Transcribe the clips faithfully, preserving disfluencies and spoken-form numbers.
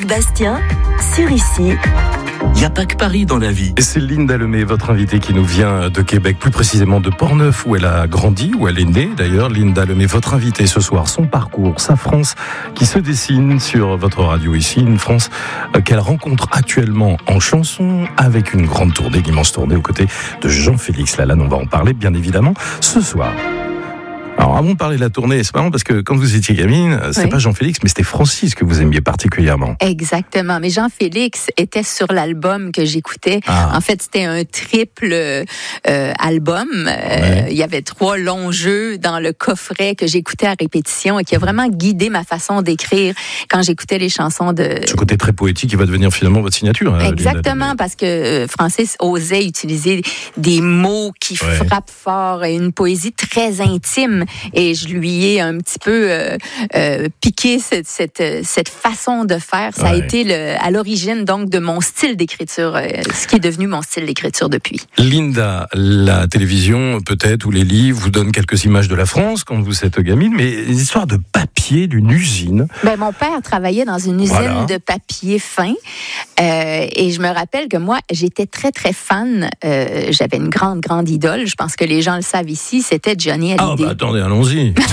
Loïc Bastien, sur Ici. Il n'y a pas que Paris dans la vie. Et c'est Linda Lemay, votre invitée qui nous vient de Québec, plus précisément de Portneuf, où elle a grandi, où elle est née d'ailleurs. Linda Lemay, votre invitée ce soir, son parcours, sa France qui se dessine sur votre radio ici. Une France qu'elle rencontre actuellement en chanson, avec une grande tournée, l'immense tournée aux côtés de Jean-Félix Lalanne. On va en parler bien évidemment ce soir. Alors, avant de parler de la tournée, c'est marrant parce que quand vous étiez gamine, c'est oui. pas Jean-Félix, mais c'était Francis que vous aimiez particulièrement. Exactement. Mais Jean-Félix était sur l'album que j'écoutais. Ah. En fait, c'était un triple euh, album. Ouais. Euh, il y avait trois longs jeux dans le coffret que j'écoutais à répétition et qui a vraiment guidé ma façon d'écrire quand j'écoutais les chansons de... Ce côté très poétique qui va devenir finalement votre signature. Hein, Exactement, parce que Francis osait utiliser des mots qui ouais. frappent fort et une poésie très intime. Et je lui ai un petit peu euh, euh, piqué cette, cette, cette façon de faire. Ça ouais. a été le, à l'origine donc de mon style d'écriture, euh, ce qui est devenu mon style d'écriture depuis. Linda, la télévision peut-être ou les livres vous donnent quelques images de la France quand vous êtes gamine, mais les histoires de papier d'une usine. Ben, mon père travaillait dans une usine voilà. de papier fin euh, et je me rappelle que moi, j'étais très très fan. Euh, j'avais une grande grande idole. Je pense que les gens le savent ici, c'était Johnny Hallyday. Ah bah attendez, allons-y. oh.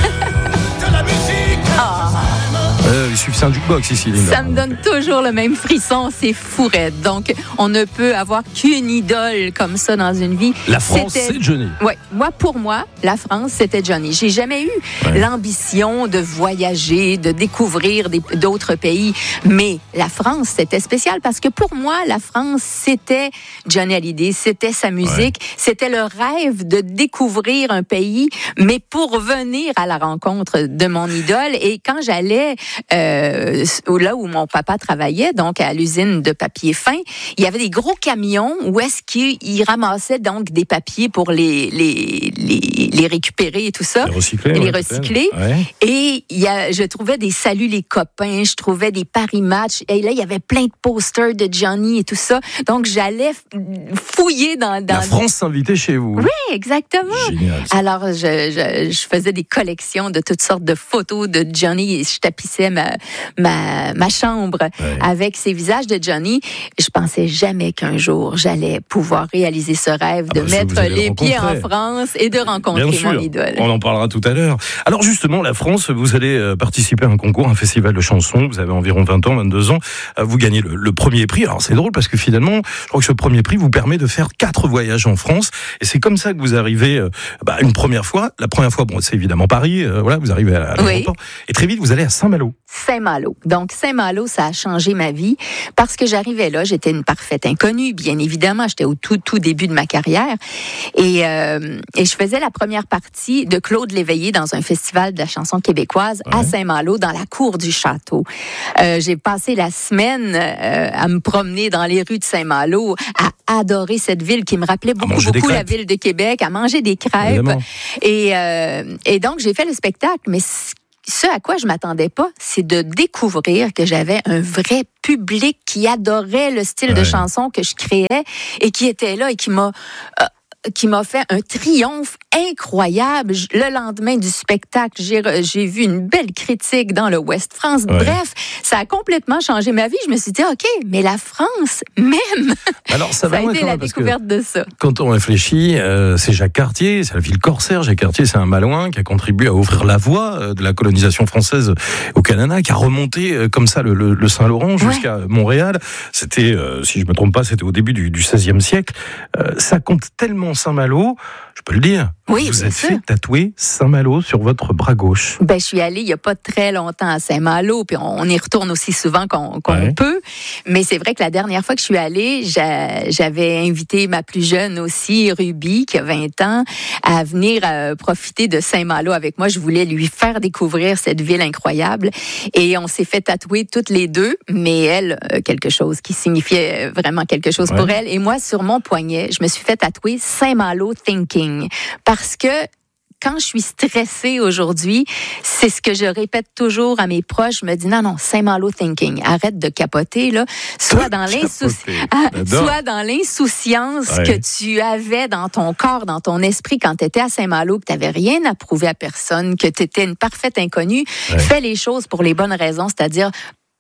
euh, il suffit un jukebox ici, Linda. Ça me donne toujours le même frisson, c'est fou raide. Donc, on ne peut avoir qu'une idole comme ça dans une vie. La France, c'était... c'est Johnny. Oui, moi, pour moi, la France, c'était Johnny. J'ai jamais eu ouais. l'ambition de voyager, de découvrir des, d'autres pays. Mais la France, c'était spécial parce que pour moi, la France, c'était Johnny Hallyday, c'était sa musique, ouais. c'était le rêve de découvrir un pays, mais pour venir à la rencontre de mon idole. Et quand j'allais euh, là où mon papa travaillait, donc à l'usine de papier fin, il y avait des gros camions où est-ce qu'ils ramassaient donc des papiers pour les les les, les récupérer et tout ça, les recycler, et les ouais, recycler. Ouais. Et il y a, je trouvais des saluts les copains, je trouvais des Paris matchs. Et là, il y avait plein de posters de Johnny et tout ça. Donc j'allais fouiller dans, dans la France s'invitait chez vous. Oui, exactement. Génial. Alors je, je je faisais des collections de toutes sortes de photos de Johnny et je tapissais ma ma, ma chambre ouais. avec ces visages de Johnny. Je pensais jamais qu'un jour j'allais pouvoir réaliser ce rêve ah de bah mettre les pieds en France et de rencontrer Bien mon sûr. idole. On en parlera tout à l'heure. Alors justement, la France, vous allez participer à un concours, un festival de chansons. Vous avez environ vingt ans, vingt-deux ans. Vous gagnez le, le premier prix. Alors c'est drôle parce que finalement, je crois que ce premier prix vous permet de faire quatre voyages en France. Et c'est comme ça que vous arrivez bah, une première fois. La première fois, bon, c'est évidemment Paris. Euh, voilà, vous arrivez à, à l'aéroport. Oui. Et très vite, vous allez à Saint-Malo. Saint-Malo. Donc, Saint-Malo, ça a changé ma vie parce que j'arrivais là, j'étais une parfaite inconnue, bien évidemment. J'étais au tout, tout début de ma carrière. Et, euh, et je faisais la première partie de Claude Léveillé dans un festival de la chanson québécoise ouais. à Saint-Malo, dans la cour du château. Euh, j'ai passé la semaine euh, à me promener dans les rues de Saint-Malo, à adorer cette ville qui me rappelait beaucoup, beaucoup la ville de Québec, à manger des crêpes. Et, euh, et donc, j'ai fait le spectacle, mais ce à quoi je m'attendais pas, c'est de découvrir que j'avais un vrai public qui adorait le style ouais. de chanson que je créais et qui était là et qui m'a... Euh, qui m'a fait un triomphe incroyable. Le lendemain du spectacle, j'ai, j'ai vu une belle critique dans le Ouest France. Ouais. Bref, ça a complètement changé ma vie. Je me suis dit, OK, mais la France, même, alors, ça, ça a été la parce découverte de ça. Quand on réfléchit, euh, c'est Jacques Cartier, c'est la ville corsaire. Jacques Cartier, c'est un Malouin qui a contribué à ouvrir la voie de la colonisation française au Canada, qui a remonté euh, comme ça le, le, le Saint-Laurent jusqu'à ouais. Montréal. C'était, euh, si je me trompe pas, c'était au début du, du seizième siècle. Euh, ça compte tellement Saint-Malo, je peux le dire. Oui, vous êtes sûr. fait tatouer Saint-Malo sur votre bras gauche. Ben, je suis allée il n'y a pas très longtemps à Saint-Malo, puis on, on y retourne aussi souvent qu'on, qu'on ouais. peut. Mais c'est vrai que la dernière fois que je suis allée, j'a, j'avais invité ma plus jeune aussi, Ruby, qui a vingt ans, à venir euh, profiter de Saint-Malo avec moi. Je voulais lui faire découvrir cette ville incroyable. Et on s'est fait tatouer toutes les deux, mais elle, euh, quelque chose qui signifiait vraiment quelque chose ouais. pour elle. Et moi, sur mon poignet, je me suis fait tatouer Saint-Malo Thinking. Parce que quand je suis stressée aujourd'hui, c'est ce que je répète toujours à mes proches. Je me dis, non, non, Saint-Malo thinking. Arrête de capoter, là. Sois dans, l'insouci... ah, sois dans l'insouciance ouais. que tu avais dans ton corps, dans ton esprit quand tu étais à Saint-Malo, que tu n'avais rien à prouver à personne, que tu étais une parfaite inconnue. Ouais. Fais les choses pour les bonnes raisons, c'est-à-dire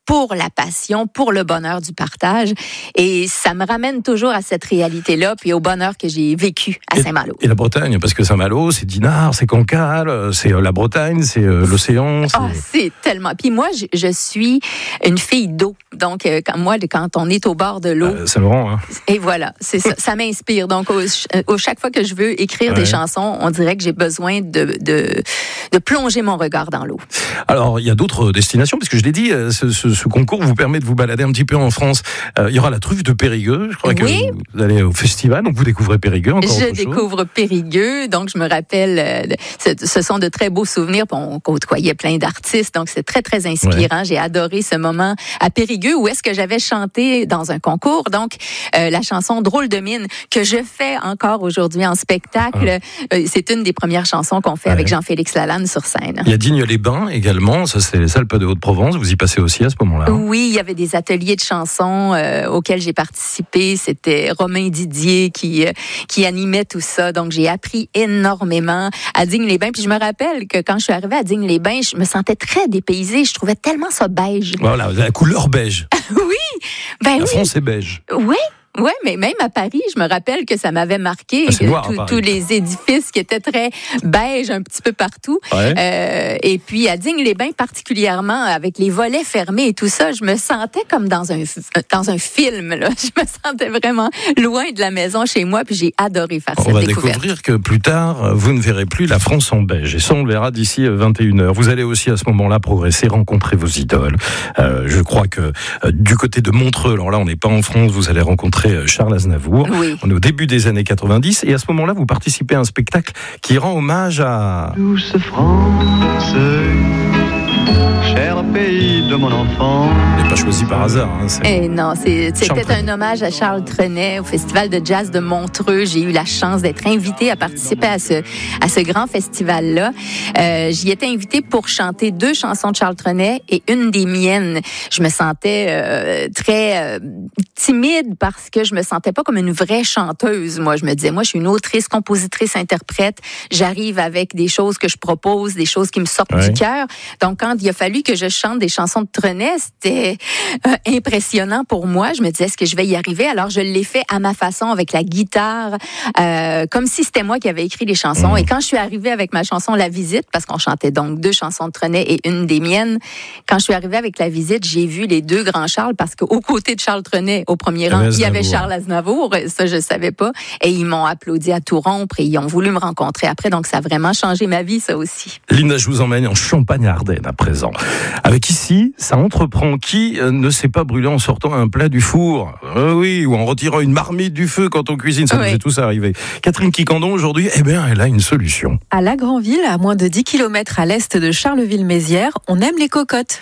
pour la passion, pour le bonheur du partage. Et ça me ramène toujours à cette réalité-là, puis au bonheur que j'ai vécu à Saint-Malo. Et la Bretagne, parce que Saint-Malo, c'est Dinard, c'est Cancale, c'est la Bretagne, c'est l'océan. C'est... Oh, c'est tellement... Puis moi, je, je suis une fille d'eau. Donc, euh, quand, moi, quand on est au bord de l'eau... Euh, Saint-Laurent, hein. Et voilà, c'est ça, ça m'inspire. Donc, au, au, chaque fois que je veux écrire ouais. des chansons, on dirait que j'ai besoin de, de, de plonger mon regard dans l'eau. Alors, il y a d'autres destinations, parce que je l'ai dit, ce, ce, ce concours vous permet de vous balader un petit peu en France. Euh, il y aura la truffe de Périgueux. Je crois oui. que vous allez au festival, donc vous découvrez Périgueux encore. Je découvre chose. Périgueux, donc je me rappelle, euh, ce, ce sont de très beaux souvenirs. On côtoyait plein d'artistes, donc c'est très, très inspirant. Ouais. J'ai adoré ce moment à Périgueux où est-ce que j'avais chanté dans un concours, donc euh, la chanson Drôle de mine, que je fais encore aujourd'hui en spectacle. Ah. Euh, c'est une des premières chansons qu'on fait ouais. avec Jean-Félix Lalanne sur scène. Il y a Digne-les-Bains également, ça c'est les Alpes de Haute-Provence, vous y passez aussi à ce moment-là. Oui, il y avait des ateliers de chansons euh, auxquels j'ai participé. C'était Romain Didier qui, euh, qui animait tout ça. Donc, j'ai appris énormément à Digne-les-Bains. Puis je me rappelle que quand je suis arrivée à Digne-les-Bains, je me sentais très dépaysée. Je trouvais tellement ça beige. Voilà, la couleur beige. Oui, ben la oui. France est beige. Oui. Oui, mais même à Paris, je me rappelle que ça m'avait marqué. Ah, noir, tout, tous les édifices qui étaient très beige un petit peu partout. Ouais. Euh, et puis à Digne-les-Bains particulièrement, avec les volets fermés et tout ça, je me sentais comme dans un dans un film. Là. Je me sentais vraiment loin de la maison chez moi, puis j'ai adoré faire on cette découverte. On va découvrir que plus tard, vous ne verrez plus la France en beige. Et ça, on le verra d'ici vingt et une heures. Vous allez aussi à ce moment-là progresser, rencontrer vos idoles. Euh, je crois que euh, du côté de Montreux, alors là, on n'est pas en France, vous allez rencontrer Charles Aznavour. Oui. On est au début des années quatre-vingt-dix et à ce moment-là, vous participez à un spectacle qui rend hommage à... Douce France, cher pays de mon enfant. Il n'est pas choisi par hasard. Hein, c'est... Et non, c'est, c'était un hommage à Charles Trenet au Festival de jazz de Montreux. J'ai eu la chance d'être invitée à participer à ce, à ce grand festival-là. Euh, j'y étais invitée pour chanter deux chansons de Charles Trenet et une des miennes. Je me sentais euh, très euh, timide parce que je me sentais pas comme une vraie chanteuse. Moi, je me disais, moi, je suis une autrice, compositrice, interprète. J'arrive avec des choses que je propose, des choses qui me sortent ouais. du cœur. Donc, quand il a fallu que je chante des chansons de Trenet, c'était euh, impressionnant pour moi. Je me disais, est-ce que je vais y arriver? Alors, je l'ai fait à ma façon, avec la guitare, euh, comme si c'était moi qui avais écrit les chansons. Mmh. Et quand je suis arrivée avec ma chanson La Visite, parce qu'on chantait donc deux chansons de Trenet et une des miennes, quand je suis arrivée avec La Visite, j'ai vu les deux grands Charles, parce qu'au côté de Charles Trenet, au premier rang, il y avait Charles Aznavour. Ça, je savais pas. Et ils m'ont applaudi à tout rompre et ils ont voulu me rencontrer après. Donc, ça a vraiment changé ma vie, ça aussi. Linda, je vous emmène en Champagne-Ardenne à présent. Avec ici, ça entreprend qui ne s'est pas brûlé en sortant un plat du four, euh, oui, ou en retirant une marmite du feu quand on cuisine, ça oui. nous est tous arrivé. Catherine Quicandon, aujourd'hui, eh bien, elle a une solution. À La Granville, à moins de dix kilomètres à l'est de Charleville-Mézières, on aime les cocottes.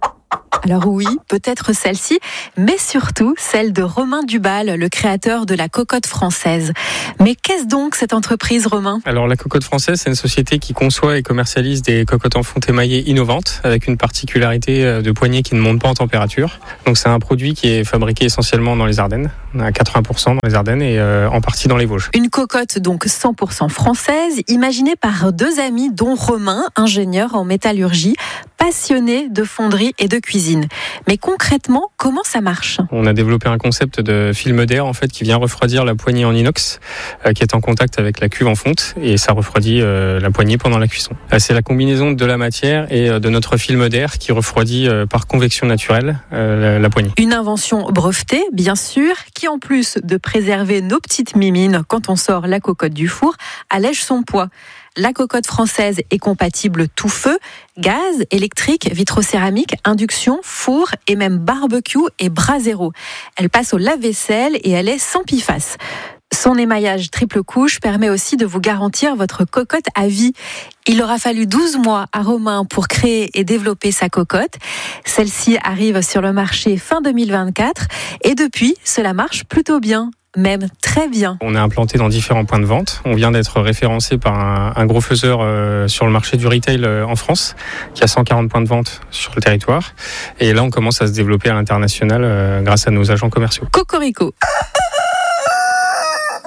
Alors oui, peut-être celle-ci, mais surtout celle de Romain Dubal, le créateur de la cocotte française. Mais qu'est-ce donc cette entreprise, Romain ? Alors la cocotte française, c'est une société qui conçoit et commercialise des cocottes en fonte émaillée innovantes, avec une particularité de poignée qui ne monte pas en température. Donc c'est un produit qui est fabriqué essentiellement dans les Ardennes, à quatre-vingts pour cent dans les Ardennes et euh, en partie dans les Vosges. Une cocotte donc cent pour cent française, imaginée par deux amis, dont Romain, ingénieur en métallurgie, passionné de fonderie et de cuisine. Mais concrètement, comment ça marche ? On a développé un concept de film d'air en fait qui vient refroidir la poignée en inox euh, qui est en contact avec la cuve en fonte et ça refroidit euh, la poignée pendant la cuisson. Euh, c'est la combinaison de la matière et euh, de notre film d'air qui refroidit euh, par convection naturelle euh, la, la poignée. Une invention brevetée, bien sûr, qui en plus de préserver nos petites mimines quand on sort la cocotte du four, allège son poids. La cocotte française est compatible tout feu, gaz, électrique, vitrocéramique, induction, four et même barbecue et brasero. Elle passe au lave-vaisselle et elle est sans piface. Son émaillage triple couche permet aussi de vous garantir votre cocotte à vie. Il aura fallu douze mois à Romain pour créer et développer sa cocotte. Celle-ci arrive sur le marché fin deux mille vingt-quatre et depuis, cela marche plutôt bien. Même très bien. On est implanté dans différents points de vente. On vient d'être référencé par un, un gros faiseur euh, sur le marché du retail euh, en France, qui a cent quarante points de vente sur le territoire. Et là, on commence à se développer à l'international euh, grâce à nos agents commerciaux. Cocorico.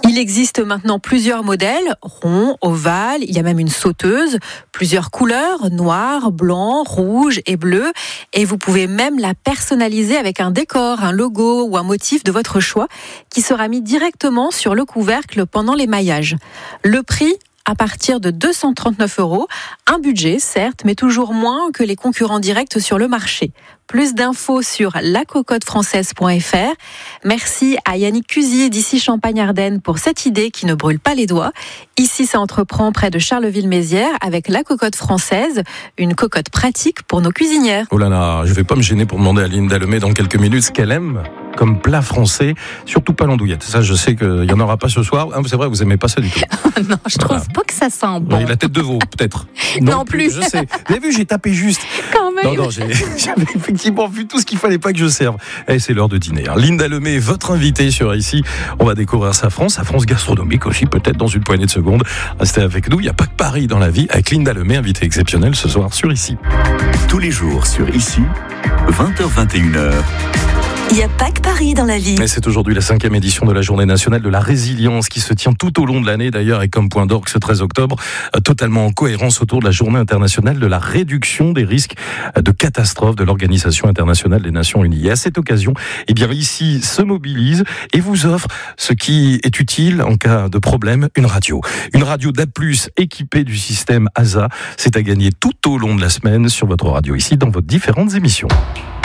Il existe maintenant plusieurs modèles, ronds, ovales, il y a même une sauteuse, plusieurs couleurs, noir, blanc, rouge et bleu. Et vous pouvez même la personnaliser avec un décor, un logo ou un motif de votre choix qui sera mis directement sur le couvercle pendant l'émaillage. Le prix, à partir de deux cent trente-neuf euros. Un budget, certes, mais toujours moins que les concurrents directs sur le marché. Plus d'infos sur la cocotte française point f r. Merci à Yannick Cusier d'ici Champagne-Ardenne pour cette idée qui ne brûle pas les doigts. Ici, ça entreprend près de Charleville-Mézières avec la cocotte française, une cocotte pratique pour nos cuisinières. Oh là là, je vais pas me gêner pour demander à Linda Lemay dans quelques minutes ce qu'elle aime comme plat français, surtout pas l'andouillette. Ça, je sais qu'il y en aura pas ce soir. Ah, c'est vrai, vous aimez pas ça du tout. Non, je trouve Voilà. pas que ça sent bon. Oui, la tête de veau, peut-être. Non plus. Je sais. Vous avez vu, j'ai tapé juste. Quand même. Non, non, j'ai, j'avais effectivement vu tout ce qu'il fallait pas que je serve. Et c'est l'heure de dîner. hein. Linda Lemay, votre invitée sur Ici. On va découvrir sa France, sa France gastronomique aussi, peut-être dans une poignée de secondes. Restez avec nous. Il n'y a pas que Paris dans la vie. Avec Linda Lemay, invitée exceptionnelle ce soir sur Ici. Tous les jours sur Ici, vingt heures vingt et une heures. Il n'y a pas que Paris dans la vie. Et c'est aujourd'hui la cinquième édition de la Journée nationale de la résilience qui se tient tout au long de l'année d'ailleurs et comme point d'orgue ce treize octobre, euh, totalement en cohérence autour de la Journée internationale de la réduction des risques de catastrophes de l'Organisation internationale des Nations Unies. Et à cette occasion, eh bien Ici se mobilise et vous offre ce qui est utile en cas de problème, une radio. Une radio d'A plus, équipée du système A S A. C'est à gagner tout au long de la semaine sur votre radio Ici dans vos différentes émissions.